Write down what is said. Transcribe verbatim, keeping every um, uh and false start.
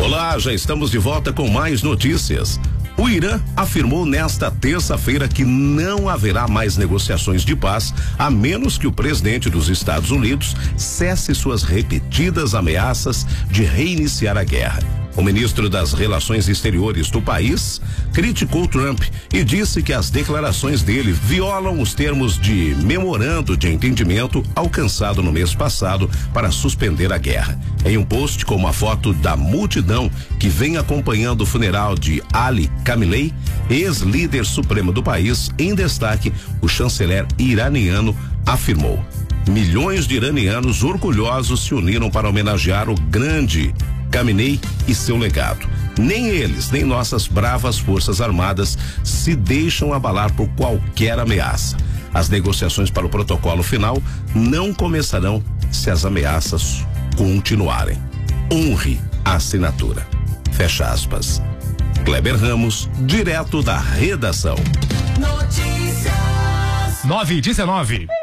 Olá, já estamos de volta com mais notícias. O Irã afirmou nesta terça-feira que não haverá mais negociações de paz, a menos que o presidente dos Estados Unidos cesse suas repetidas ameaças de reiniciar a guerra. O ministro das Relações Exteriores do país criticou Trump e disse que as declarações dele violam os termos de memorando de entendimento alcançado no mês passado para suspender a guerra. Em um post com uma foto da multidão que vem acompanhando o funeral de Ali Khamenei, ex-líder supremo do país, em destaque, o chanceler iraniano afirmou: milhões de iranianos orgulhosos se uniram para homenagear o grande Khamenei e seu legado. Nem eles, nem nossas bravas forças armadas se deixam abalar por qualquer ameaça. As negociações para o protocolo final não começarão se as ameaças continuarem. Honre a assinatura. Fecha aspas. Kleber Ramos, direto da redação. Notícias. nove e dezenove.